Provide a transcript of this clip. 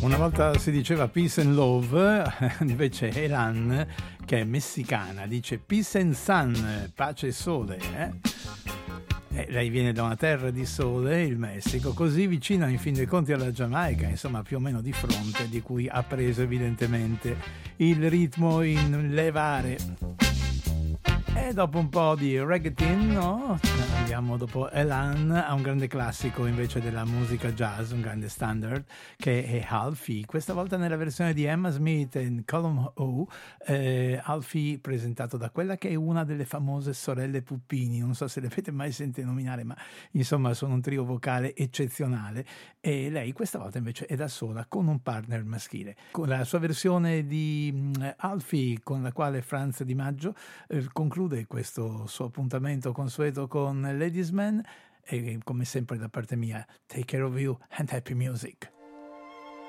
Una volta si diceva peace and love, invece Elan, che è messicana, dice peace and sun, pace e sole. Lei viene da una terra di sole, il Messico, così vicino in fin dei conti alla Giamaica, insomma più o meno di fronte, di cui ha preso evidentemente il ritmo in levare. E dopo un po' di reggaeton, no? Andiamo dopo Elan a un grande classico invece della musica jazz, un grande standard, che è Alfie, questa volta nella versione di Emma Smith e Colum O. Alfie presentato da quella che è una delle famose sorelle Puppini, non so se le avete mai sentite nominare, ma insomma sono un trio vocale eccezionale, e lei questa volta invece è da sola con un partner maschile. Con la sua versione di Alfie, con la quale Franz Di Maggio conclude questo suo appuntamento consueto con Ladies Man, e come sempre da parte mia, take care of you and happy music.